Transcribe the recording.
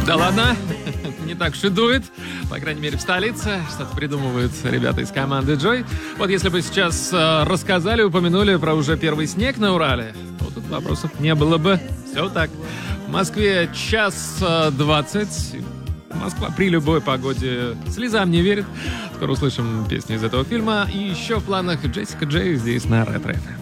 Да ладно, не так уж и дует. По крайней мере, в столице. Что-то придумывают ребята из команды Joy. Вот если бы сейчас рассказали, упомянули про уже первый снег на Урале, то тут вопросов не было бы. Все так. В Москве 1:20. Москва при любой погоде слезам не верит. Скоро услышим песни из этого фильма. И еще в планах Джессика Джей здесь на Ретро FM.